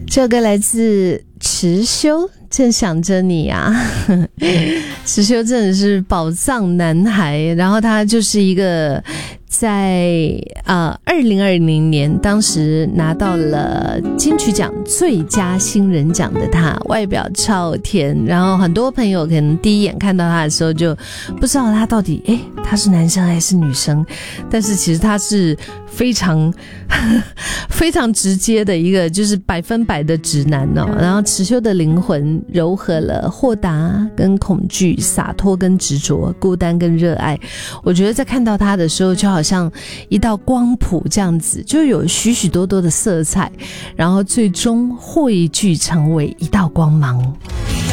这首歌来自池修，正想着你啊。池修真的是宝藏男孩，然后他就是一个在2020年当时拿到了金曲奖最佳新人奖的他，外表超甜，然后很多朋友可能第一眼看到他的时候就不知道他到底他是男生还是女生，但是其实他是非常非常直接的一个就是100%的直男哦。然后池修的灵魂糅合了豁达跟恐惧，洒脱跟执着，孤单跟热爱。我觉得在看到他的时候就好像一道光谱这样子，就有许许多多的色彩，然后最终汇聚成为一道光芒。